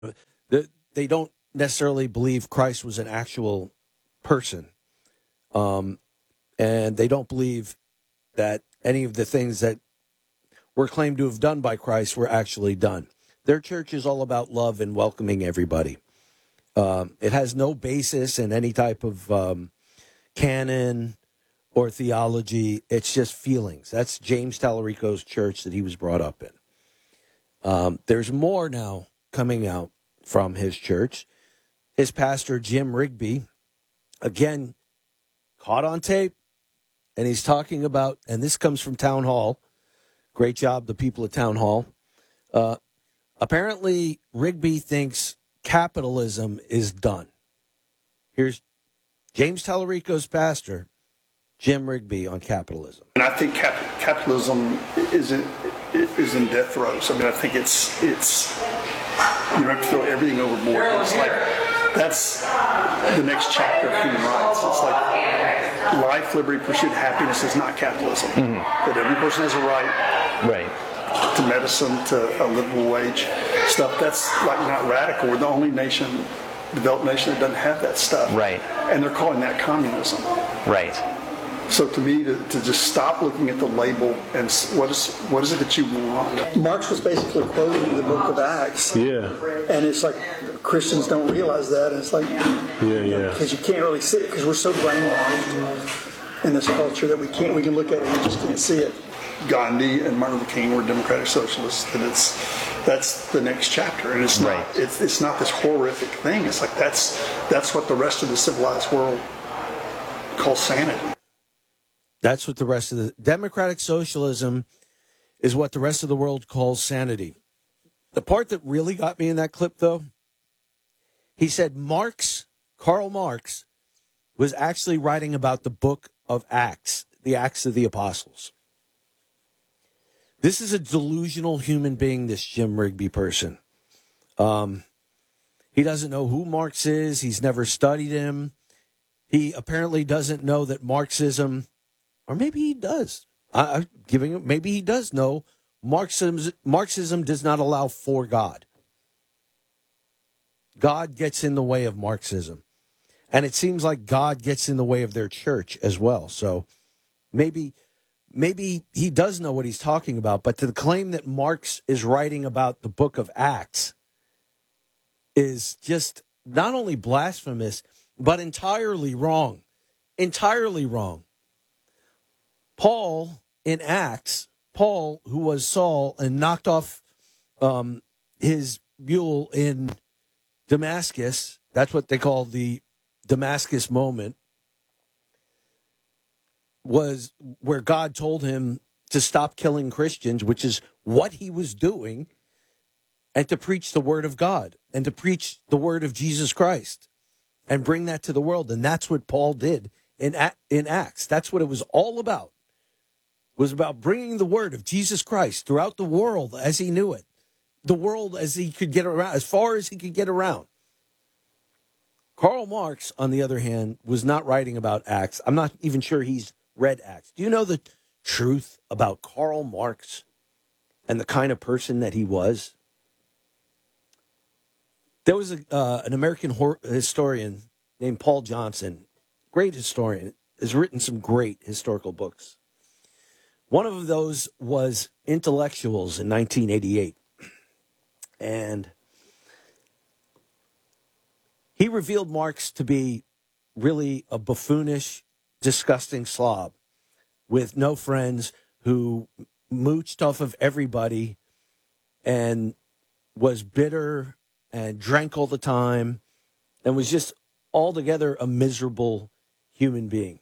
They don't necessarily believe Christ was an actual person, and they don't believe that any of the things that were claimed to have done by Christ were actually done. Their church is all about love and welcoming everybody. It has no basis in any type of canon or theology. It's just feelings. That's James Tallarico's church that he was brought up in. There's more now coming out from his church. His pastor, Jim Rigby, again, caught on tape, and he's talking about, and this comes from Town Hall. Great job, the people at Town Hall. Apparently, Rigby thinks capitalism is done. Here's James Tallarico's pastor, Jim Rigby, on capitalism. And I think capitalism is in death throes. I mean, I think it's you don't have to throw everything overboard. It's like that's the next chapter of human rights. It's like life, liberty, pursuit, happiness is not capitalism. That every person has a right to medicine, to a livable wage stuff. That's like not radical. We're the only developed nation that doesn't have that stuff. Right. And they're calling that communism. Right. So to me, to just stop looking at the label and what is it that you want? Marx was basically quoting the book of Acts. Yeah. And it's like Christians don't realize that. And it's like, yeah. Because you can't really see it because we're so brainwashed in this culture that we can look at it and we just can't see it. Gandhi and Martin Luther King were democratic socialists, and that's the next chapter. And it's not it's not this horrific thing. It's like that's what the rest of the civilized world calls sanity. That's what the rest of the democratic socialism is what the rest of the world calls sanity. The part that really got me in that clip, though, he said Karl Marx, was actually writing about the book of Acts, the Acts of the Apostles. This is a delusional human being, this Jim Rigby person. He doesn't know who Marx is. He's never studied him. He apparently doesn't know that Marxism, or maybe he does. I'm giving him, maybe he does know Marxism does not allow for God. God gets in the way of Marxism. And it seems like God gets in the way of their church as well. So maybe he does know what he's talking about, but to claim that Marx is writing about the book of Acts is just not only blasphemous, but entirely wrong. Entirely wrong. Paul, in Acts, who was Saul and knocked off his mule in Damascus, that's what they call the Damascus moment, was where God told him to stop killing Christians, which is what he was doing, and to preach the word of God and to preach the word of Jesus Christ and bring that to the world. And that's what Paul did in Acts. That's what it was all about. It was about bringing the word of Jesus Christ throughout the world as he knew it, the world as he could get around, as far as he could get around. Karl Marx, on the other hand, was not writing about Acts. I'm not even sure he's read Acts. Do you know the truth about Karl Marx and the kind of person that he was? There was an American historian named Paul Johnson, great historian, has written some great historical books. One of those was Intellectuals in 1988. And he revealed Marx to be really a buffoonish, disgusting slob with no friends who mooched off of everybody and was bitter and drank all the time and was just altogether a miserable human being.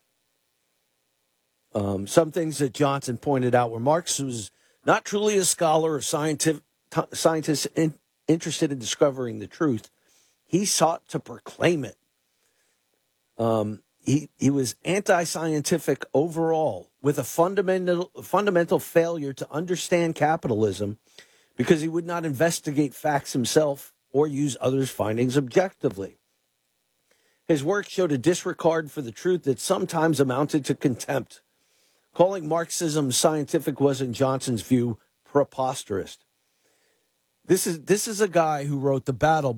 Some things that Johnson pointed out were Marx was not truly a scholar or scientist interested in discovering the truth. He sought to proclaim it. He was anti-scientific overall, with a fundamental failure to understand capitalism because he would not investigate facts himself or use others' findings objectively. His work showed a disregard for the truth that sometimes amounted to contempt. Calling Marxism scientific was, in Johnson's view, preposterous. This is a guy who wrote The Battle